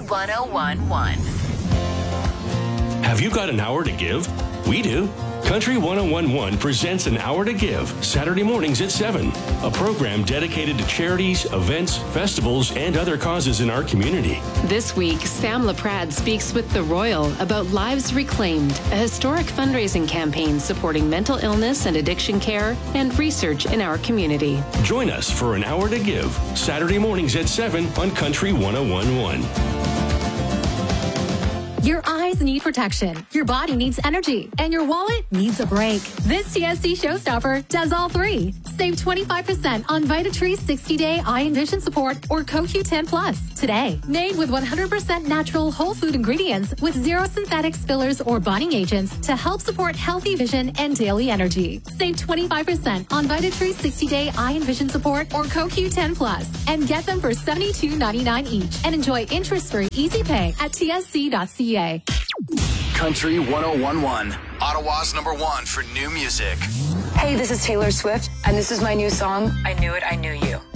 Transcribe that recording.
1011. Have you got an hour to give? We do. Country 1011 presents An Hour to Give, Saturday mornings at 7. A program dedicated to charities, events, festivals, and other causes in our community. This week, Sam LaPrade speaks with The Royal about Lives Reclaimed, a historic fundraising campaign supporting mental illness and addiction care and research in our community. Join us for An Hour to Give, Saturday mornings at 7 on Country 1011. Your eyes need protection, your body needs energy, and your wallet needs a break. This TSC Showstopper does all three. Save 25% on Vitatree 60-Day Eye and Vision Support or CoQ10 Plus today. Made with 100% natural whole food ingredients with zero synthetics, fillers, or bonding agents to help support healthy vision and daily energy. Save 25% on Vitatree 60-Day Eye and Vision Support or CoQ10 Plus and get them for $72.99 each and enjoy interest-free easy pay at tsc.ca. Country 1011, Ottawa's #1 for new music. Hey, this is Taylor Swift, and this is my new song, I Knew It, I Knew You.